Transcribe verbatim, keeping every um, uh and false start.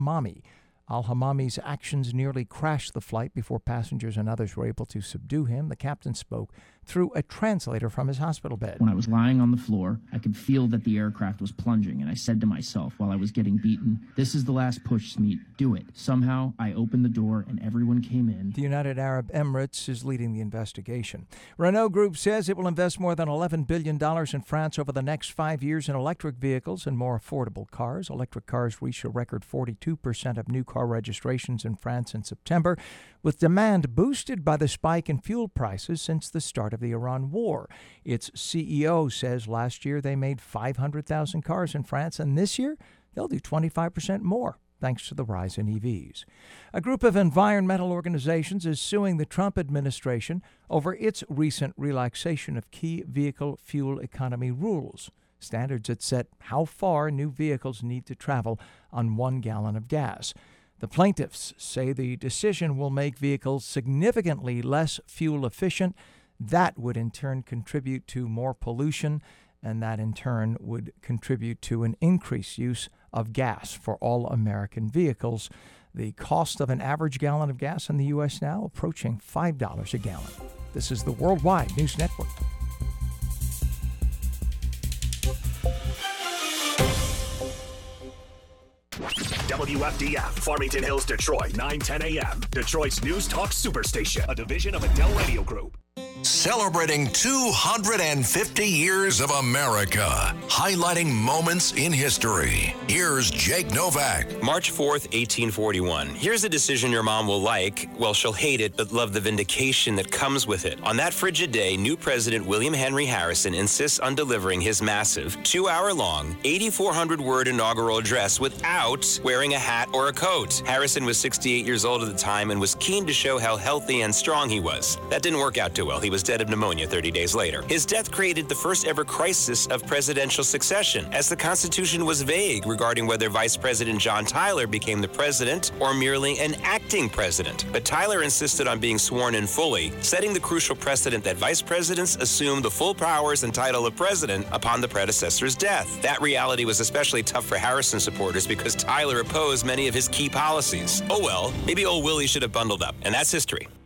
Hamami. Al-Hamami's actions nearly crashed the flight before passengers and others were able to subdue him. The captain spoke through a translator from his hospital bed. When I was lying on the floor, I could feel that the aircraft was plunging, and I said to myself while I was getting beaten, "This is the last push, Smeet. Do it." Somehow, I opened the door and everyone came in. The United Arab Emirates is leading the investigation. Renault Group says it will invest more than eleven billion dollars in France over the next five years in electric vehicles and more affordable cars. Electric cars reached a record forty-two percent of new car registrations in France in September, with demand boosted by the spike in fuel prices since the start of the Iran war. Its C E O says last year they made five hundred thousand cars in France, and this year they'll do twenty-five percent more, thanks to the rise in E Vs. A group of environmental organizations is suing the Trump administration over its recent relaxation of key vehicle fuel economy rules, standards that set how far new vehicles need to travel on one gallon of gas. The plaintiffs say the decision will make vehicles significantly less fuel efficient. That would in turn contribute to more pollution, and that in turn would contribute to an increased use of gas for all American vehicles. The cost of an average gallon of gas in the U S now approaching five dollars a gallon. This is the Worldwide News Network. W F D F, Farmington Hills, Detroit, nine ten a.m. Detroit's News Talk Superstation, a division of Adele Radio Group. Celebrating two hundred fifty years of America, highlighting moments in history. Here's Jake Novak. March fourth, eighteen forty-one. Here's a decision your mom will like. Well, she'll hate it, but love the vindication that comes with it. On that frigid day, new President William Henry Harrison insists on delivering his massive, two-hour-long, eighty-four hundred word inaugural address without wearing a hat or a coat. Harrison was sixty-eight years old at the time and was keen to show how healthy and strong he was. That didn't work out too well. He was dead of pneumonia thirty days later. His death created the first ever crisis of presidential succession, as the Constitution was vague regarding whether Vice President John Tyler became the president or merely an acting president. But Tyler insisted on being sworn in fully, setting the crucial precedent that vice presidents assume the full powers and title of president upon the predecessor's death. That reality was especially tough for Harrison supporters because Tyler opposed many of his key policies. Oh well, maybe old Willie should have bundled up, and that's history.